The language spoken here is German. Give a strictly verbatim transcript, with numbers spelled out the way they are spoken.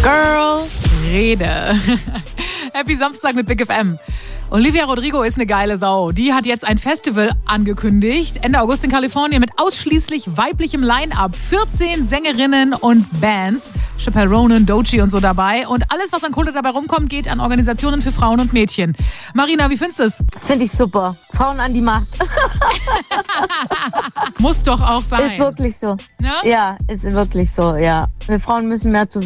Girl, rede. Happy Samstag mit Big F M. Olivia Rodrigo ist eine geile Sau. Die hat jetzt ein Festival angekündigt. Ende August in Kalifornien mit ausschließlich weiblichem Line-Up. vierzehn Sängerinnen und Bands. Chappelle Ronan, Doechii und so dabei. Und alles, was an Kohle dabei rumkommt, geht an Organisationen für Frauen und Mädchen. Marina, wie findest du es? Finde ich super. Frauen an die Macht. Muss doch auch sein. Ist wirklich so. Ne? Ja, ist wirklich so, ja. Wir Frauen müssen mehr zusammen.